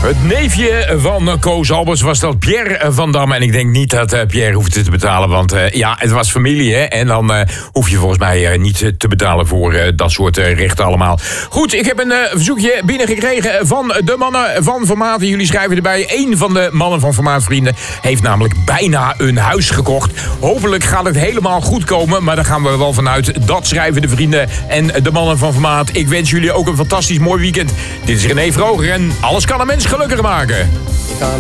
Het neefje van Koos Albers was dat, Pierre van Dam. En ik denk niet dat Pierre hoeft te betalen, want het was familie, hè. En dan hoef je volgens mij niet te betalen voor dat soort rechten allemaal. Goed, ik heb een verzoekje binnengekregen van de mannen van Formaat. Jullie schrijven erbij, één van de mannen van Formaat Vrienden heeft namelijk bijna een huis gekocht. Hopelijk gaat het helemaal goed komen, maar daar gaan we wel vanuit. Dat schrijven de vrienden en de mannen van Formaat. Ik wens jullie ook een fantastisch mooi weekend. Dit is René Vroger en alles kan een mens gelukkiger maken.